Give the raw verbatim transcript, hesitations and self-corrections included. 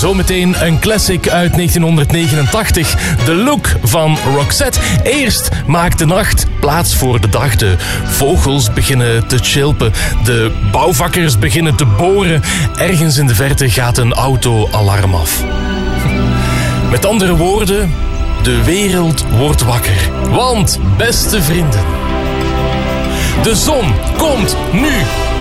Zometeen een classic uit negentienhonderdnegenentachtig. De look van Roxette. Eerst maakt de nacht plaats voor de dag. De vogels beginnen te chilpen. De bouwvakkers beginnen te boren. Ergens in de verte gaat een auto-alarm af. Met andere woorden, de wereld wordt wakker. Want, beste vrienden, de zon komt nu